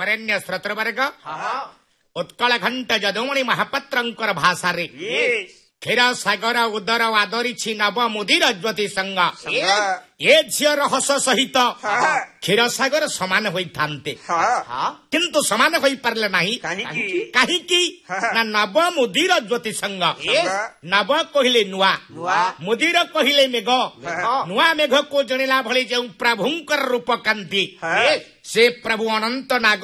ବରେଣ୍ୟ ଶ୍ରୋତୃବର୍ଗ ଉତ୍କଳ ଘଣ୍ଟ ଯଦୁମଣି ମହାପାତ୍ରଙ୍କର ଭାଷାରେ କ୍ଷୀର ସାଗର ଉଦର ଆଦରିଛି ନବ ମୁଦିର ଜ୍ୟୋତି ସଙ୍ଗ ଏ ଝିଅର ହସ ସହିତ କ୍ଷୀର ସାଗର ସମାନ ହୋଇଥାନ୍ତେ କିନ୍ତୁ ସମାନ ହୋଇପାରିଲେ ନାହିଁ କାହିଁକି ନା ନବ ମୁଦିର ଜ୍ୟୋତି ସଙ୍ଗ ନବ କହିଲେ ନୂଆ ମୁଦିର କହିଲେ ମେଘ ନୂଆ ମେଘକୁ ଜଣିଲା ଭଳି ଯେଉଁ ପ୍ରଭୁଙ୍କର ରୂପ କାନ୍ତି ସେ ପ୍ରଭୁ ଅନନ୍ତ ନାଗ